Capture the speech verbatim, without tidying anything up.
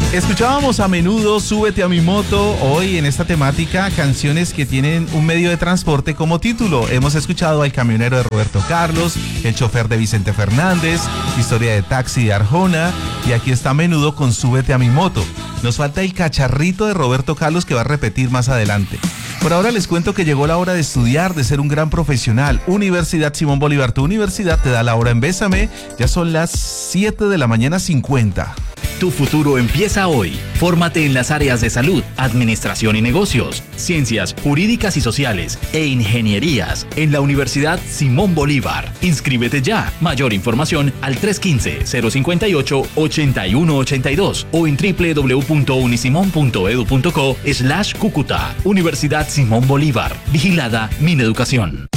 Escuchábamos a Menudo, Súbete a mi moto. Hoy en esta temática, canciones que tienen un medio de transporte como título. Hemos escuchado al camionero de Roberto Carlos, el chofer de Vicente Fernández, Historia de taxi de Arjona, y aquí está Menudo con Súbete a mi moto. Nos falta el cacharrito de Roberto Carlos que va a repetir más adelante. Por ahora les cuento que llegó la hora de estudiar, de ser un gran profesional. Universidad Simón Bolívar, tu universidad te da la hora en Bésame. Ya son las siete de la mañana cincuenta. Tu futuro empieza hoy. Fórmate en las áreas de salud, administración y negocios, ciencias jurídicas y sociales e ingenierías en la Universidad Simón Bolívar. Inscríbete ya. Mayor información al tres uno cinco, cero cinco ocho, ocho uno ocho dos o en doble u doble u doble u punto unisimón punto edu punto co slash Cúcuta. Universidad Simón Bolívar. Vigilada Mineducación.